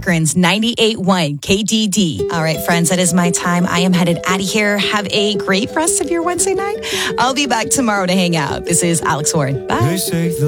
Akron's 98.1 KDD. All right, friends, that is my time. I am headed out of here. Have a great rest of your Wednesday night. I'll be back tomorrow to hang out. This is Alex Ward. Bye.